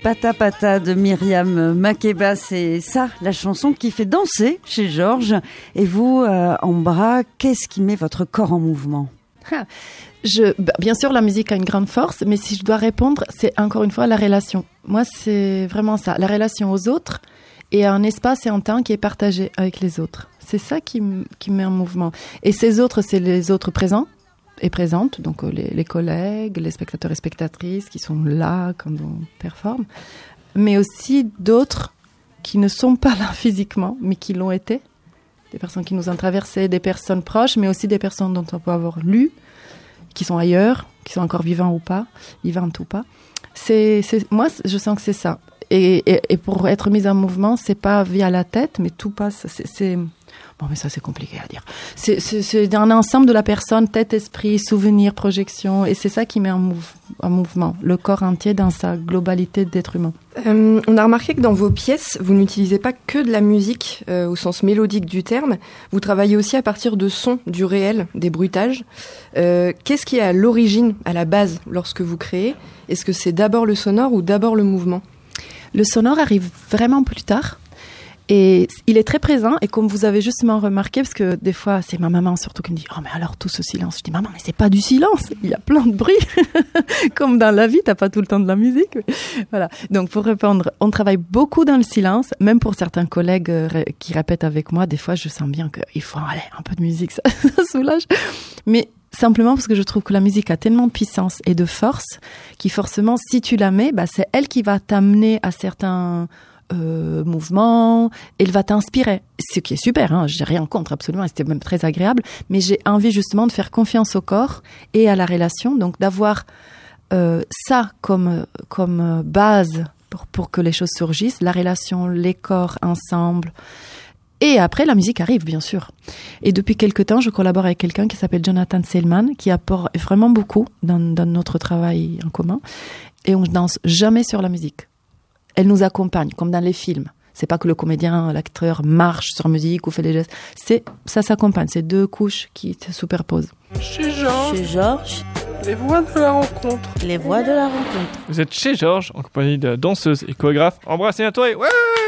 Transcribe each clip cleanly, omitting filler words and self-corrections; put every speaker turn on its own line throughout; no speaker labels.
Pata Pata de Myriam Makeba, c'est ça, la chanson qui fait danser chez Georges. Et vous, Ambra, qu'est-ce qui met votre corps en mouvement ?
Bien sûr, la musique a une grande force, mais si je dois répondre, c'est encore une fois la relation. Moi, c'est vraiment ça, la relation aux autres et un espace et un temps qui est partagé avec les autres. C'est ça qui met en mouvement. Et ces autres, c'est les autres présents et présentes, donc les collègues, les spectateurs et spectatrices qui sont là quand on performe, mais aussi d'autres qui ne sont pas là physiquement, mais qui l'ont été. Des personnes qui nous ont traversé, des personnes proches, mais aussi des personnes dont on peut avoir lu, qui sont ailleurs, qui sont encore vivantes ou pas. Moi, je sens que c'est ça. Et pour être mise en mouvement, c'est pas via la tête, mais tout passe. Bon, mais ça, c'est compliqué à dire. C'est un ensemble de la personne, tête, esprit, souvenir, projection, et c'est ça qui met en mouvement le corps entier dans sa globalité d'être humain.
On a remarqué que dans vos pièces, vous n'utilisez pas que de la musique au sens mélodique du terme. Vous travaillez aussi à partir de sons, du réel, des bruitages. Qu'est-ce qui est à l'origine, à la base, lorsque vous créez ? Est-ce que c'est d'abord le sonore ou d'abord le mouvement ?
Le sonore arrive vraiment plus tard. Et il est très présent, et comme vous avez justement remarqué, parce que des fois, c'est ma maman surtout qui me dit « Oh, mais alors tout ce silence ?» Je dis « Maman, mais c'est pas du silence, il y a plein de bruit. » Comme dans la vie, t'as pas tout le temps de la musique. Voilà. Donc, pour répondre, on travaille beaucoup dans le silence, même pour certains collègues qui répètent avec moi, des fois, je sens bien qu'il faut aller un peu de musique, ça soulage. Mais simplement parce que je trouve que la musique a tellement de puissance et de force, qui forcément, si tu la mets, c'est elle qui va t'amener à certains mouvement, elle va t'inspirer. Ce qui est super, j'ai rien contre absolument, et c'était même très agréable, mais j'ai envie justement de faire confiance au corps et à la relation, donc d'avoir ça comme base pour que les choses surgissent, la relation, les corps ensemble. Et après, la musique arrive, bien sûr. Et depuis quelque temps, je collabore avec quelqu'un qui s'appelle Jonathan Selman, qui apporte vraiment beaucoup dans notre travail en commun, et on ne danse jamais sur la musique. Elle nous accompagne, comme dans les films. C'est pas que le comédien, l'acteur marche sur musique ou fait des gestes. Ça s'accompagne. C'est deux couches qui se superposent.
Chez Georges.
Les voix de la rencontre.
Vous êtes chez Georges, en compagnie de danseuse et chorégraphe. Embrassez un toit. Ouais.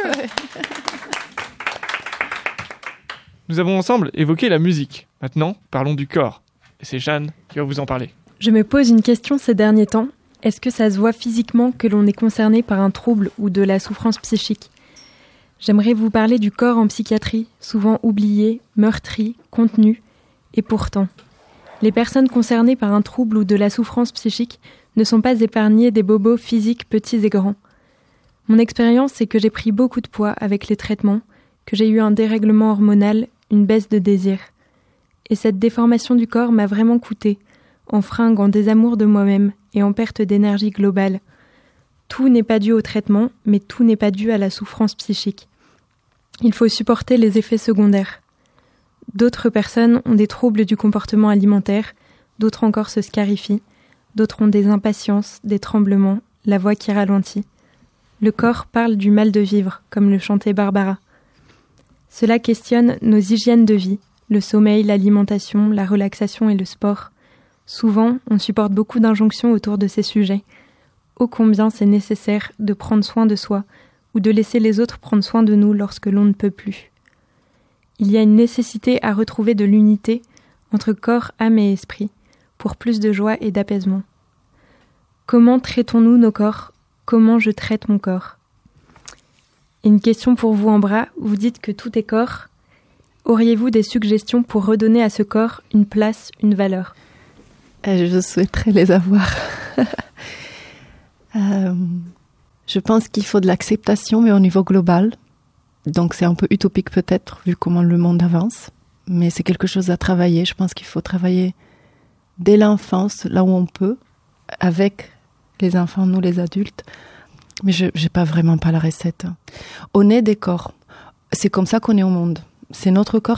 Nous avons ensemble évoqué la musique. Maintenant, parlons du corps. Et c'est Jeanne qui va vous en parler.
Je me pose une question ces derniers temps. Est-ce que ça se voit physiquement que l'on est concerné par un trouble ou de la souffrance psychique ? J'aimerais vous parler du corps en psychiatrie, souvent oublié, meurtri, contenu, et pourtant. Les personnes concernées par un trouble ou de la souffrance psychique ne sont pas épargnées des bobos physiques petits et grands. Mon expérience, c'est que j'ai pris beaucoup de poids avec les traitements, que j'ai eu un dérèglement hormonal, une baisse de désir. Et cette déformation du corps m'a vraiment coûté, en fringue, en désamour de moi-même et en perte d'énergie globale. Tout n'est pas dû au traitement, mais tout n'est pas dû à la souffrance psychique. Il faut supporter les effets secondaires. D'autres personnes ont des troubles du comportement alimentaire, d'autres encore se scarifient, d'autres ont des impatiences, des tremblements, la voix qui ralentit. Le corps parle du mal de vivre, comme le chantait Barbara. Cela questionne nos hygiènes de vie, le sommeil, l'alimentation, la relaxation et le sport. Souvent, on supporte beaucoup d'injonctions autour de ces sujets. Ô combien c'est nécessaire de prendre soin de soi ou de laisser les autres prendre soin de nous lorsque l'on ne peut plus. Il y a une nécessité à retrouver de l'unité entre corps, âme et esprit pour plus de joie et d'apaisement. Comment traitons-nous nos corps ? Comment je traite mon corps ? Et une question pour vous, Ambra. Vous dites que tout est corps. Auriez-vous des suggestions pour redonner à ce corps une place, une valeur ?
Je souhaiterais les avoir. Je pense qu'il faut de l'acceptation, mais au niveau global. Donc c'est un peu utopique peut-être, vu comment le monde avance. Mais c'est quelque chose à travailler. Je pense qu'il faut travailler dès l'enfance, là où on peut, avec les enfants, nous les adultes. Mais je n'ai pas la recette. On est des corps. C'est comme ça qu'on est au monde. C'est notre corps